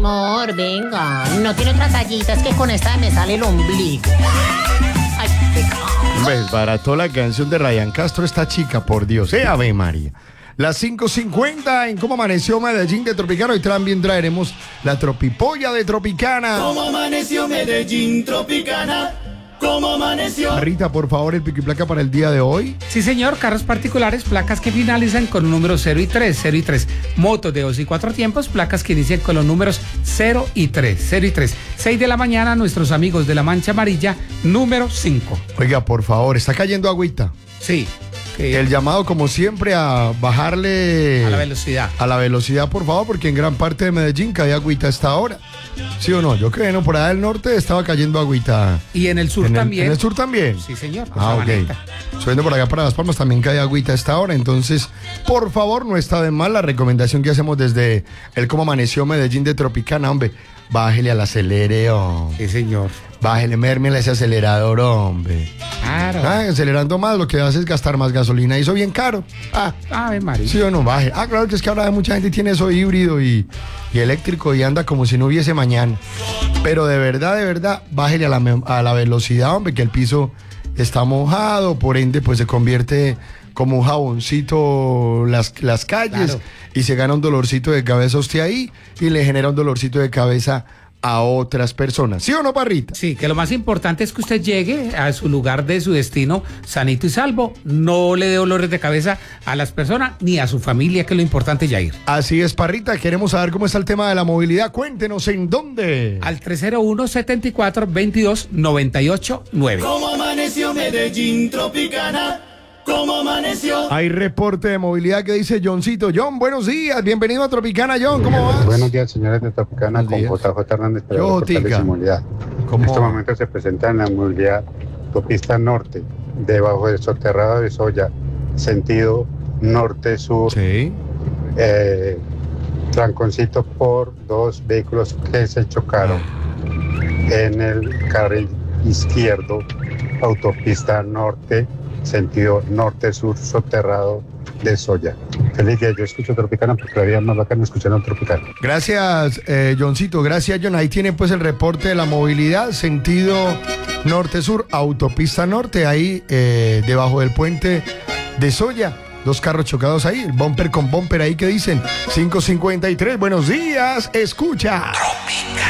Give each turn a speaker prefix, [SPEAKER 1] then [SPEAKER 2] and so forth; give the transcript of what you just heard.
[SPEAKER 1] amor, venga. No tiene otra tallita, es que con esta me sale el ombligo. Ay, pecado.
[SPEAKER 2] Ves, barató la canción de Ryan Castro esta chica, por Dios. Ave María. Las 5:50 en Cómo Amaneció Medellín de Tropicana. Hoy también traeremos la tropipolla de Tropicana.
[SPEAKER 3] ¿Cómo amaneció Medellín, Tropicana? ¿Cómo amaneció?
[SPEAKER 2] Rita, por favor, el pico y placa para el día de hoy.
[SPEAKER 4] Sí, señor, carros particulares, placas que finalizan con los números 0 y 3, 0 y 3. Motos de 2 y 4 tiempos, placas que inician con los números 0 y 3, 0 y 3. 6 de la mañana, nuestros amigos de la Mancha Amarilla, número 5.
[SPEAKER 2] Oiga, por favor, está cayendo agüita.
[SPEAKER 4] Sí.
[SPEAKER 2] El llamado, como siempre, a bajarle
[SPEAKER 4] a la velocidad.
[SPEAKER 2] A la velocidad, por favor, porque en gran parte de Medellín cae agüita a esta hora. ¿Sí o no? Yo creo que no, por allá del norte estaba cayendo agüita.
[SPEAKER 4] Y en el sur también.
[SPEAKER 2] ¿En el sur también?
[SPEAKER 4] Sí, señor.
[SPEAKER 2] Ok. Subiendo por acá para Las Palmas también cae agüita a esta hora. Entonces, por favor, no está de mal la recomendación que hacemos desde el Cómo Amaneció Medellín de Tropicana, hombre. Bájele al acelere, hombre.
[SPEAKER 4] Sí, señor.
[SPEAKER 2] Bájele, mérmele ese acelerador, hombre.
[SPEAKER 4] Claro.
[SPEAKER 2] Acelerando más, lo que hace es gastar más gasolina. Hizo bien caro.
[SPEAKER 4] Ave María.
[SPEAKER 2] Sí o no, baje. Claro que es que ahora mucha gente tiene eso híbrido y eléctrico y anda como si no hubiese mañana. Pero de verdad, bájele a la velocidad, hombre, que el piso está mojado, por ende, pues se convierte como un jaboncito las calles. Claro. Y se gana un dolorcito de cabeza usted ahí y le genera un dolorcito de cabeza a otras personas. ¿Sí o no, Parrita?
[SPEAKER 4] Sí, que lo más importante es que usted llegue a su lugar de su destino sanito y salvo. No le dé dolores de cabeza a las personas ni a su familia, que es lo importante, Yair.
[SPEAKER 2] Así es, Parrita. Queremos saber cómo está el tema de la movilidad. Cuéntenos en dónde.
[SPEAKER 4] Al 301-74-22-98-9.
[SPEAKER 3] ¿Cómo amaneció Medellín, Tropicana? ¿Cómo amaneció?
[SPEAKER 2] Hay reporte de movilidad que dice Johncito. John, buenos días. Bienvenido a Tropicana, John. ¿Cómo vas?
[SPEAKER 5] Buenos días, señores de Tropicana, con JJ Hernández para la movilidad. En este momento se presenta en la movilidad autopista norte, debajo del soterrado de Soya, sentido norte-sur.
[SPEAKER 2] Sí.
[SPEAKER 5] Tranconcito por dos vehículos que se chocaron. En el carril izquierdo, autopista norte, sentido norte-sur, soterrado de Soya. Feliz día, yo escucho Tropicana porque la vida es más bacana escuchando Tropicana.
[SPEAKER 2] Gracias, Johncito, gracias, John. Ahí tiene pues el reporte de la movilidad, sentido norte-sur, autopista norte, ahí debajo del puente de Soya. Dos carros chocados ahí, el bumper con bumper ahí que dicen 5:53, buenos días, escucha.